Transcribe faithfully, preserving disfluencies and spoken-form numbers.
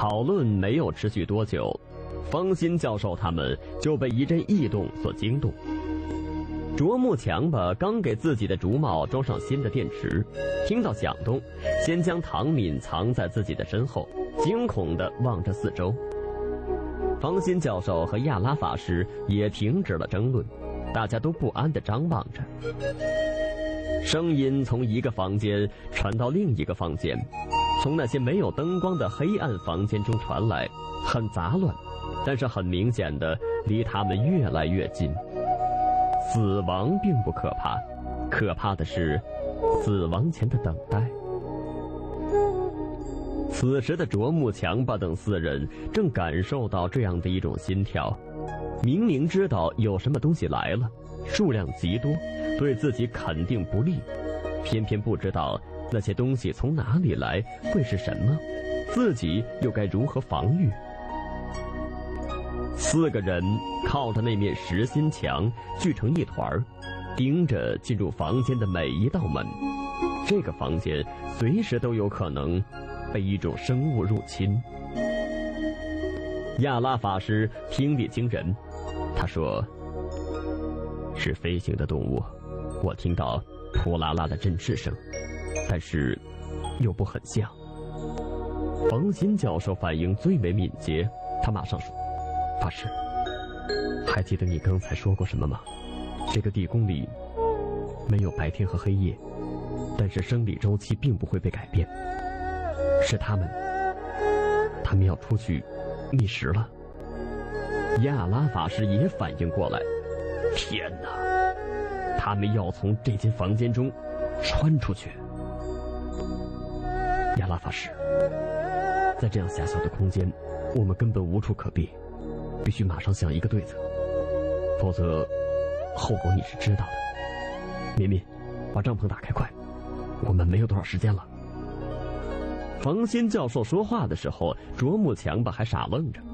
讨论没有持续多久，方心教授他们就被一阵异动所惊动。啄木强吧刚给自己的竹帽装上新的电池，听到响动，先将唐敏藏在自己的身后，惊恐地望着四周。方心教授和亚拉法师也停止了争论，大家都不安地张望着。声音从一个房间传到另一个房间，从那些没有灯光的黑暗房间中传来，很杂乱，但是很明显的离他们越来越近。死亡并不可怕，可怕的是死亡前的等待。此时的啄木强吧等四人正感受到这样的一种心跳，明明知道有什么东西来了，数量极多，对自己肯定不利，偏偏不知道那些东西从哪里来，会是什么，自己又该如何防御。四个人靠着那面实心墙聚成一团，盯着进入房间的每一道门。这个房间随时都有可能被一种生物入侵。亚拉法师听力惊人，他说：“是飞行的动物，我听到扑啦啦的振翅声，但是又不很像。”冯新教授反应最为敏捷，他马上说：“法师，还记得你刚才说过什么吗？这个地宫里没有白天和黑夜，但是生理周期并不会被改变。是他们，他们要出去觅食了。”亚拉法师也反应过来，天哪，他们要从这间房间中穿出去。亚拉法师，在这样狭小的空间，我们根本无处可避，必须马上想一个对策，否则后果你是知道的。敏敏，把帐篷打开，快，我们没有多少时间了。冯新教授说话的时候，啄木强吧还傻愣着，